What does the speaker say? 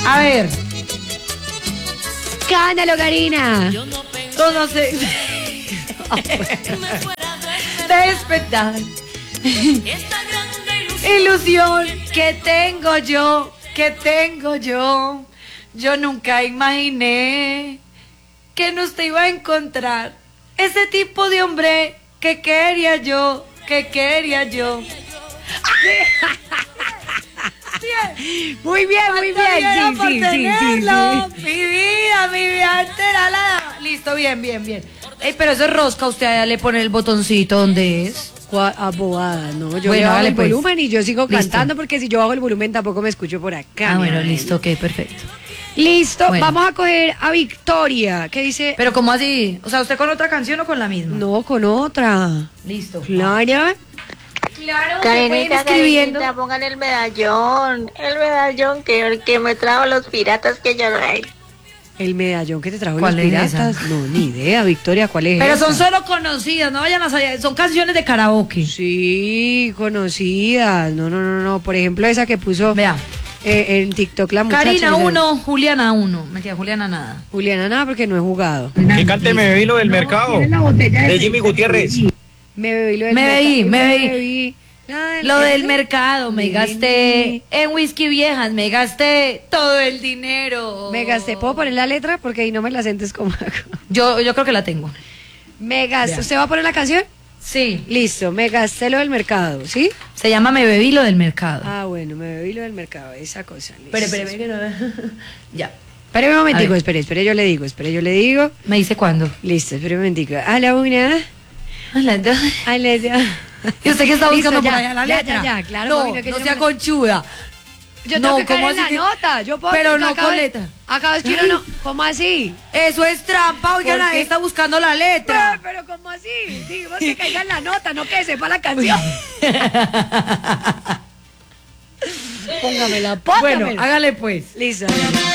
A ver. Cándalo, Karina. Todo se... Despertar. Ilusión que tengo yo. Yo nunca imaginé que no te iba a encontrar. Ese tipo de hombre que quería yo. Bien. Muy bien. Sí. Mi vida entera listo, bien. Ey, pero eso es rosca, usted allá le pone el botoncito, ¿dónde es? Abogada, no, yo Bueno, bajo hágale, el pues. volumen y yo sigo Listo. cantando porque si yo bajo el volumen tampoco me escucho por acá. Ah, bueno, mi listo, reina. ok, perfecto. Listo, Bueno. vamos a coger a Victoria, que dice... Pero ¿cómo así? O sea, ¿usted con otra canción o con la misma? No, con otra. Listo. Clara. Claro, Karenita, pongan el medallón que me trajo los piratas que yo no hay. El medallón que te trajo los ¿Cuál es piratas. esa? No, ni idea, Victoria, ¿cuál es Pero esa? son solo conocidas, no vayan a saber, son canciones de karaoke. Sí, conocidas. No. Por ejemplo, esa que puso Vea, en TikTok la muchacha. Karina esa- 1, Juliana 1. Mentira, Juliana nada. Juliana, nada, porque no he jugado. Que cante Me bebí lo del mercado, de Jimmy Gutiérrez. Me bebí lo del Me bebí, mercado. me bebí. Lo del mercado, me gasté en whisky viejas, me gasté todo el dinero. Me gasté, ¿puedo poner la letra? Porque ahí no me la sientes como hago. Yo creo que la tengo. Me gasté, Vea. ¿usted va a poner la canción? Sí, Listo, me gasté lo del mercado, ¿sí? se llama Me bebí lo del mercado. Ah, bueno, me bebí lo del mercado, esa cosa. Listo. Espere, que no. Ya. Espere un momentico, A ver. espere, yo le digo. ¿Me dice cuándo? Listo, espere un momentico. A la una, A las dos. a la dos. ¿Y usted qué está Listo, buscando ya, por allá la ya, letra? ya, claro, No, mami, no, que no yo sea no- conchuda. Yo No, tengo que caer ¿cómo en la así que- nota, yo puedo... Pero no acabo con de- letra. Acabo de escribir no, ¿cómo así? Eso es trampa, oiga, ¿Por nadie qué? está buscando la letra. Pero ¿cómo así? Digamos que caiga en la nota, no que sepa la canción. Póngamela, Bueno, hágale pues. Listo.